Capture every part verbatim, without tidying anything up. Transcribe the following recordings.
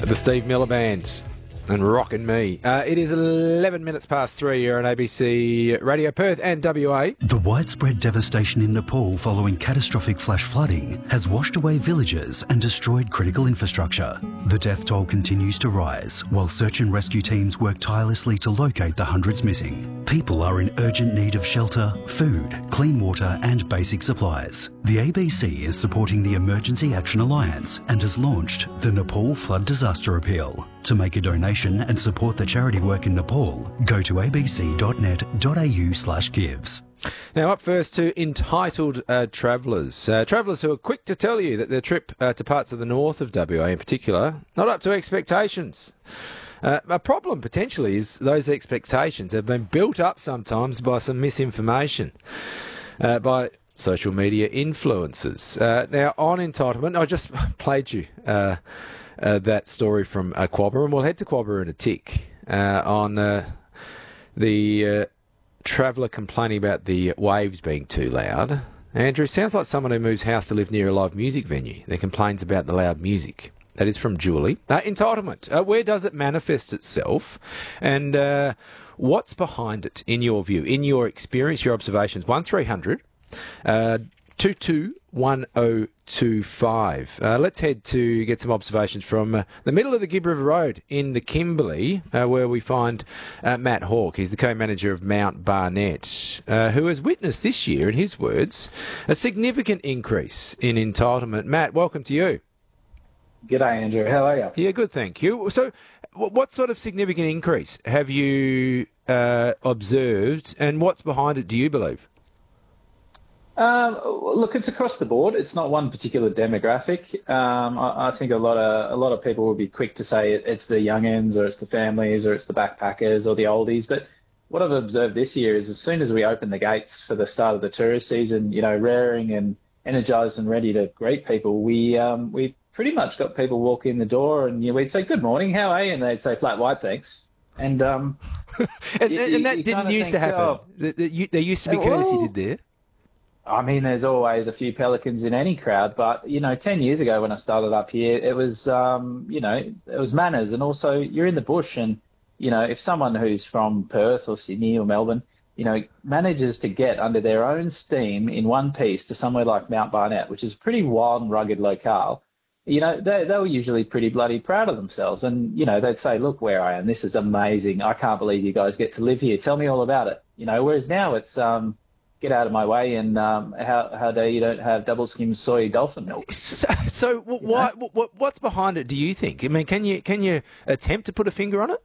The Steve Miller Band and Rockin' Me. Uh, it is eleven minutes past three. You're on A B C Radio Perth and W A. The widespread devastation in Nepal following catastrophic flash flooding has washed away villages and destroyed critical infrastructure. The death toll continues to rise while search and rescue teams work tirelessly to locate the hundreds missing. People are in urgent need of shelter, food, clean water and basic supplies. The A B C is supporting the Emergency Action Alliance and has launched the Nepal Flood Disaster Appeal. To make a donation and support the charity work in Nepal, go to abc.net.au slash gives. Now up first to entitled uh, travellers. Uh, travellers who are quick to tell you that their trip uh, to parts of the north of W A in particular, not up to expectations. Uh, a problem potentially is those expectations have been built up sometimes by some misinformation, uh, by social media influencers. Uh, now on entitlement, I just played you uh, uh, that story from uh, Quabba, and we'll head to Quabba in a tick uh, on uh, the uh, traveller complaining about the waves being too loud. Andrew, sounds like someone who moves house to live near a live music venue that complains about the loud music. That is from Julie. Uh, entitlement. Uh, where does it manifest itself? And uh, what's behind it, in your view, in your experience, your observations? one three hundred uh, two two one oh two five. Uh, let's head to get some observations from uh, the middle of the Gibb River Road in the Kimberley, uh, where we find uh, Matt Hawke. He's the co-manager of Mount Barnett, uh, who has witnessed this year, in his words, a significant increase in entitlement. Matt, welcome to you. G'day, Andrew. How are you? Yeah, good, thank you. So what sort of significant increase have you uh, observed, and what's behind it, do you believe? Um, look, it's across the board. It's not one particular demographic. Um, I, I think a lot of a lot of people will be quick to say it, it's the youngins, or it's the families, or it's the backpackers, or the oldies. But what I've observed this year is, as soon as we open the gates for the start of the tourist season, you know, raring and energised and ready to greet people, we um, we pretty much got people walk in the door, and you know, we'd say, "Good morning, how are you?" And they'd say, "Flat white, thanks." And um, and, you, and that you didn't used think, to happen. Oh, the, the, you, there used to be well, courtesy, did there? I mean, there's always a few pelicans in any crowd, but, you know, ten years ago when I started up here, it was, um, you know, it was manners. And also, you're in the bush, and, you know, if someone who's from Perth or Sydney or Melbourne, you know, manages to get under their own steam in one piece to somewhere like Mount Barnett, which is a pretty wild and rugged locale, you know, they, they were usually pretty bloody proud of themselves. And, you know, they'd say, "Look where I am. This is amazing. I can't believe you guys get to live here. Tell me all about it." You know, whereas now it's, um, get out of my way, and um, how how dare you don't have double skim soy dolphin milk. So, so why, what, what's behind it, do you think? I mean, can you can you attempt to put a finger on it?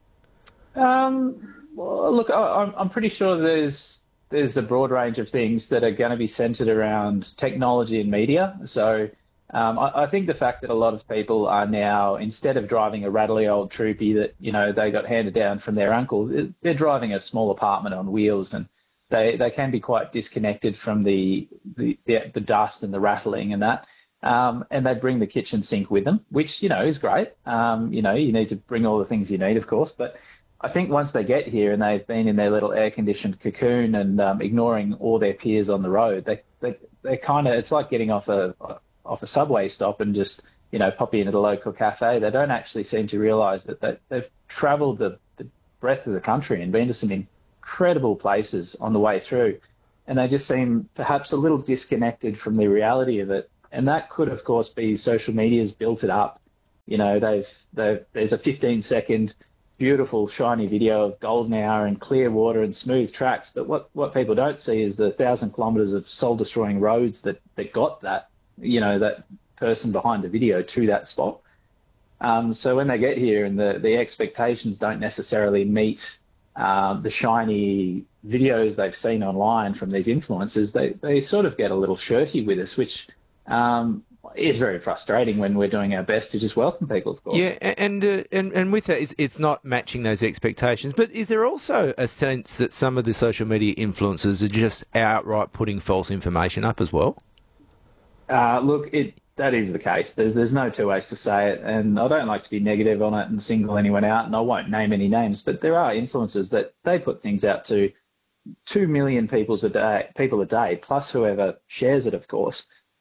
Um, well, look, I, I'm I'm pretty sure there's there's a broad range of things that are going to be centred around technology and media. So um, I, I think the fact that a lot of people are now, instead of driving a rattly old troopy that, you know, they got handed down from their uncle, they're driving a small apartment on wheels, and They they can be quite disconnected from the the, the, the dust and the rattling and that, um, and they bring the kitchen sink with them, which, you know, is great. Um, you know, you need to bring all the things you need, of course, but I think once they get here and they've been in their little air-conditioned cocoon and um, ignoring all their peers on the road, they they they kind of, it's like getting off a off a subway stop and just, you know, popping into the local cafe. They don't actually seem to realise that they, they've travelled the, the breadth of the country and been to some incredible places on the way through, and they just seem perhaps a little disconnected from the reality of it. And that could, of course, be social media's built it up. You know, they've they've there's a fifteen second beautiful shiny video of golden hour and clear water and smooth tracks, but what what people don't see is the thousand kilometres of soul destroying roads that that got that, you know, that person behind the video to that spot. Um, so when they get here and the the expectations don't necessarily meet Um, the shiny videos they've seen online from these influencers, they, they sort of get a little shirty with us, which um, is very frustrating when we're doing our best to just welcome people, of course. Yeah, and uh, and, and with that, it's, it's not matching those expectations. But is there also a sense that some of the social media influencers are just outright putting false information up as well? Uh, look, it that is the case. There's there's no two ways to say it, and I don't like to be negative on it and single anyone out, and I won't name any names, but there are influencers that they put things out to two million people's a day, people a day, plus whoever shares it, of course.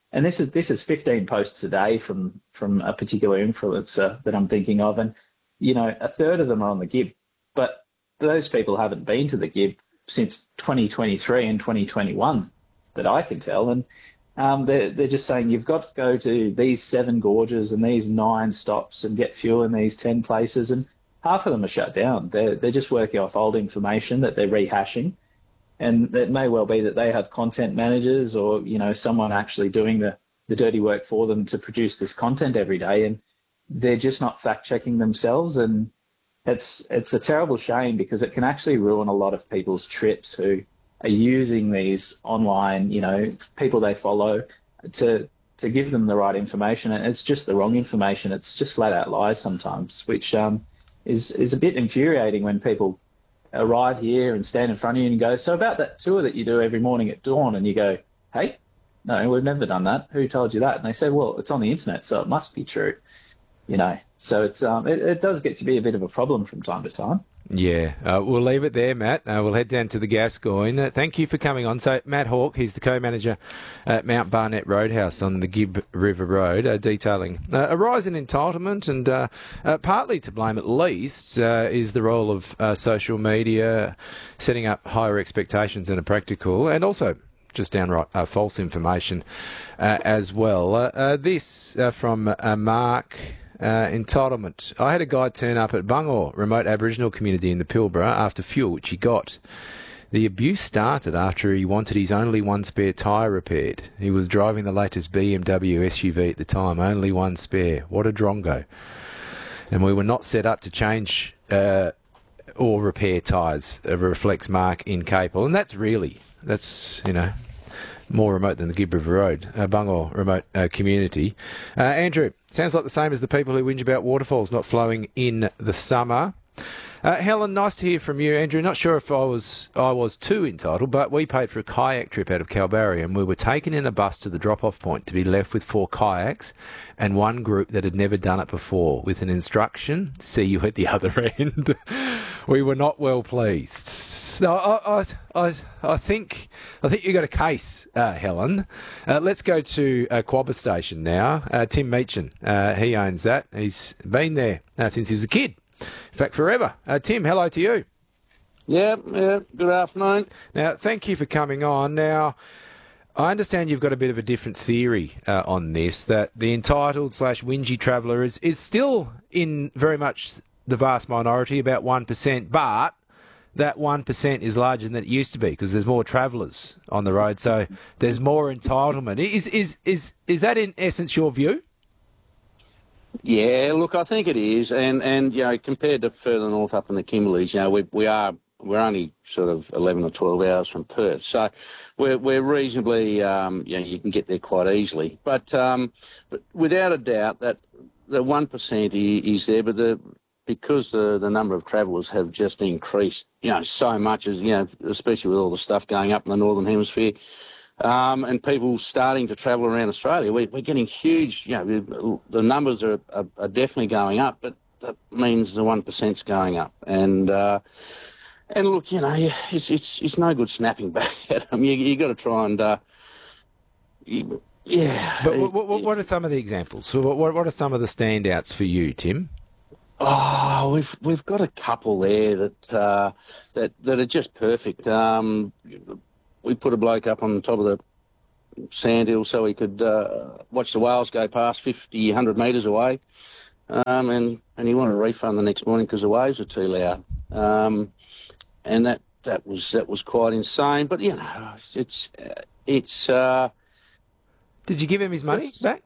And this is this is fifteen posts a day from from a particular influencer that I'm thinking of, and you know, a third of them are on the Gib, but those people haven't been to the Gib since twenty twenty-three and twenty twenty-one, that I can tell, and um, they're they're just saying you've got to go to these seven gorges and these nine stops and get fuel in these ten places, and half of them are shut down. They're they're just working off old information that they're rehashing. And it may well be that they have content managers or, you know, someone actually doing the, the dirty work for them to produce this content every day. And they're just not fact checking themselves. And it's it's a terrible shame because it can actually ruin a lot of people's trips who are using these online, you know, people they follow to to give them the right information. And it's just the wrong information. It's just flat out lies sometimes, which um, is, is a bit infuriating when people arrive here and stand in front of you and go, so about that tour that you do every morning at dawn, and you go, hey, no, we've never done that. Who told you that? And they say, well, it's on the internet, so it must be true, you know. So it's um, it, it does get to be a bit of a problem from time to time. Yeah, uh, we'll leave it there, Matt. Uh, we'll head down to the Gascoyne. Uh, thank you for coming on. So, Matt Hawke, he's the co-manager at Mount Barnett Roadhouse on the Gib River Road, uh, detailing uh, a rise in entitlement, and uh, uh, partly to blame at least uh, is the role of uh, social media, setting up higher expectations than are practical, and also just downright uh, false information uh, as well. Uh, uh, this uh, from uh, Mark... Uh, entitlement. I had a guy turn up at Bungor, remote Aboriginal community in the Pilbara, after fuel, which he got. The abuse started after he wanted his only one spare tyre repaired. He was driving the latest B M W S U V at the time, only one spare. What a drongo. And we were not set up to change uh, or repair tyres, uh, reflects Mark in Capel. And that's really, that's, you know, more remote than the Gib River Road, uh, Bungor remote uh, community. Uh, Andrew, sounds like the same as the people who whinge about waterfalls not flowing in the summer. Uh, Helen, nice to hear from you. Andrew, not sure if I was I was too entitled, but we paid for a kayak trip out of Kalbarri, and we were taken in a bus to the drop-off point to be left with four kayaks and one group that had never done it before, with an instruction, see you at the other end. We were not well pleased. No, I, I, I, I think I think you got a case, uh, Helen. Uh, let's go to uh, Quabba Station now. Uh, Tim Meechan, uh, he owns that. He's been there uh, since he was a kid. In fact, forever. Uh, Tim, hello to you. Yeah, yeah, good afternoon. Now, thank you for coming on. Now, I understand you've got a bit of a different theory uh, on this, that the entitled slash whingy traveller is, is still in very much the vast minority, about one percent, but that one percent is larger than it used to be because there's more travellers on the road, so there's more entitlement. Is, is, is, is that in essence your view? Yeah, look, I think it is, and and you know, compared to further north up in the Kimberleys, you know, we we are we're only sort of eleven or twelve hours from Perth, so we're we're reasonably, um, you know, you can get there quite easily. But um, but without a doubt that the one percent is there, but the because the the number of travellers have just increased, you know, so much as you know, especially with all the stuff going up in the Northern Hemisphere. Um, and people starting to travel around Australia, we, we're getting huge, you know, the numbers are, are, are definitely going up, but that means the one percent's going up. And uh, and look, you know, it's it's it's no good snapping back at them. You you got to try and, uh, you, yeah. But what, what, what are some of the examples? So what what are some of the standouts for you, Tim? Oh, we've we've got a couple there that uh, that that are just perfect. Um, We put a bloke up on the top of the sandhill so he could uh, watch the whales go past fifty, one hundred metres away, um, and, and he wanted a refund the next morning because the waves were too loud. Um, and that, that was that was quite insane. But, you know, it's... it's. Uh, Did you give him his money back?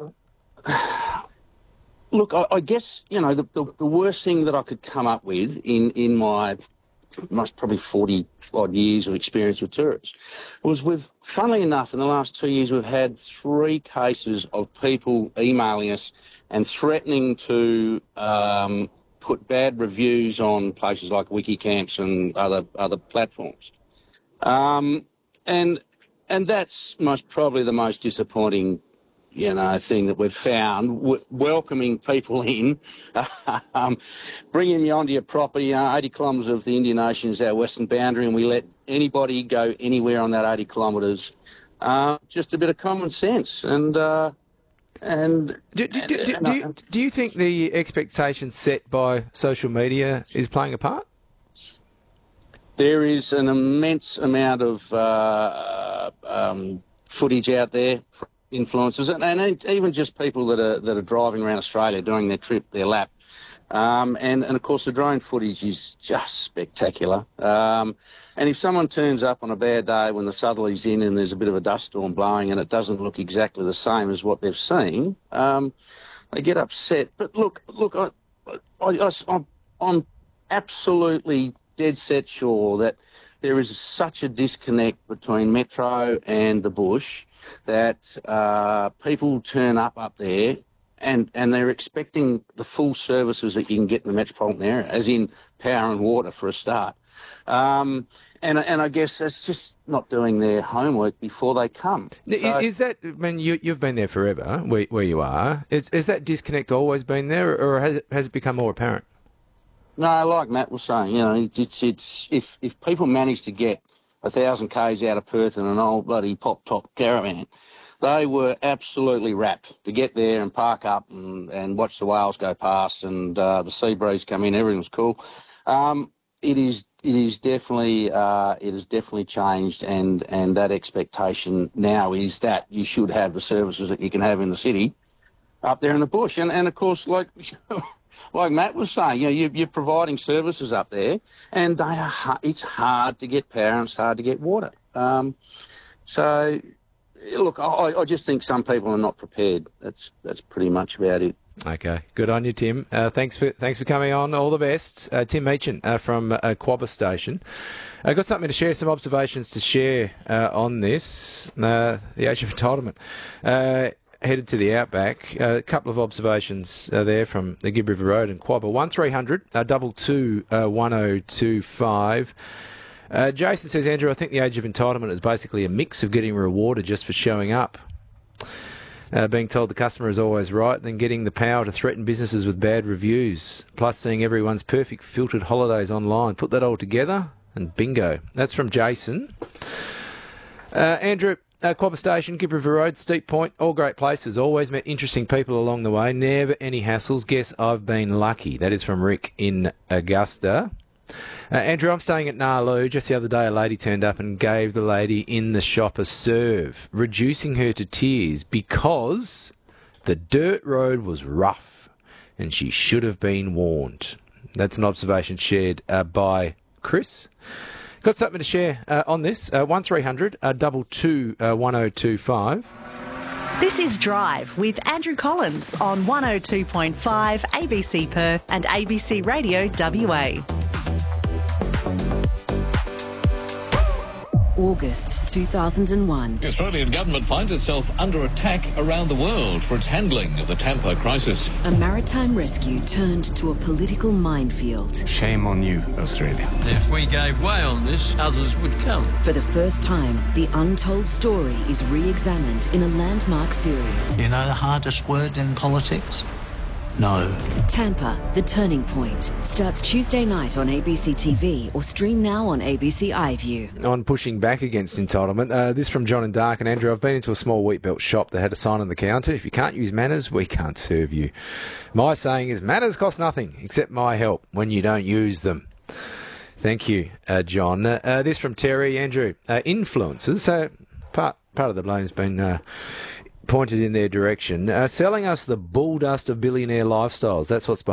Look, I, I guess, you know, the, the, the worst thing that I could come up with in, in my... most probably forty odd years of experience with tourists, was we've, funnily enough, in the last two years, we've had three cases of people emailing us and threatening to um, put bad reviews on places like Wikicamps and other other platforms. Um, and and that's most probably the most disappointing, you know, thing that we've found, w- welcoming people in, um, bringing you onto your property. You know, eighty kilometres of the Indian Ocean is our western boundary, and we let anybody go anywhere on that eighty kilometres uh, just a bit of common sense. And uh, and do, do, do, do, do, you, do you think the expectations set by social media is playing a part? There is an immense amount of uh, um, footage out there from influencers, and, and even just people that are that are driving around Australia doing their trip, their lap. Um, and, and, of course, the drone footage is just spectacular. Um, and if someone turns up on a bad day when the southerly's in and there's a bit of a dust storm blowing and it doesn't look exactly the same as what they've seen, um, they get upset. But look, look, I, I, I, I'm, I'm absolutely dead set sure that there is such a disconnect between Metro and the bush that uh, people turn up up there And, and they're expecting the full services that you can get in the metropolitan area, as in power and water for a start. Um, and, and I guess that's just not doing their homework before they come. Is, so, is that, I mean, you, you've been there forever, where, where you are. Is, is that disconnect always been there, or has it, has it become more apparent? No, like Matt was saying, you know, it's, it's if, if people manage to get a thousand k's out of Perth in an old bloody pop-top caravan, they were absolutely rapt to get there and park up and, and watch the whales go past and uh, the sea breeze come in. Everything was cool. Um, it is it is definitely uh, it has definitely changed, and, and that expectation now is that you should have the services that you can have in the city up there in the bush. And and of course, like like Matt was saying, you know, you, you're providing services up there, and they are it's hard to get power and it's hard to get water. Um, so. Look, I, I just think some people are not prepared. That's that's pretty much about it. Okay, good on you, Tim. Uh, thanks for thanks for coming on. All the best, uh, Tim Meechan uh, from uh, Quabba Station. I uh, got something to share, some observations to share uh, on this. Uh, the age of entitlement. Uh, headed to the outback. Uh, a couple of observations uh, there from the Gibb River Road and Quabba. One three hundred uh, double two uh, one zero two five. Uh, Jason says, Andrew, I think the age of entitlement is basically a mix of getting rewarded just for showing up, uh, being told the customer is always right, then getting the power to threaten businesses with bad reviews, plus seeing everyone's perfect filtered holidays online. Put that all together and bingo. That's from Jason. Uh, Andrew, uh, Quabba Station, Gibb River Road, Steep Point, all great places. Always met interesting people along the way. Never any hassles. Guess I've been lucky. That is from Rick in Augusta. Uh, Andrew, I'm staying at Nalu. Just the other day, a lady turned up and gave the lady in the shop a serve, reducing her to tears because the dirt road was rough and she should have been warned. That's an observation shared uh, by Chris. Got something to share uh, on this. Uh, one three hundred double two one zero two five. This is Drive with Andrew Collins on one oh two point five A B C Perth and A B C Radio W A. August two thousand one. The Australian government finds itself under attack around the world for its handling of the Tampa crisis. A maritime rescue turned to a political minefield. Shame on you, Australia. If we gave way on this, others would come. For the first time, the untold story is re-examined in a landmark series. You know the hardest word in politics? No. Tampa, The Turning Point, starts Tuesday night on A B C T V or stream now on A B C iView. On pushing back against entitlement, uh, this from John and Dark. And Andrew, I've been into a small wheat belt shop that had a sign on the counter: if you can't use manners, we can't serve you. My saying is manners cost nothing except my help when you don't use them. Thank you, uh, John. Uh, uh, this from Terry. Andrew, uh, influencers. So part part of the blame's been Uh, pointed in their direction, uh, selling us the bull dust of billionaire lifestyles. That's what's behind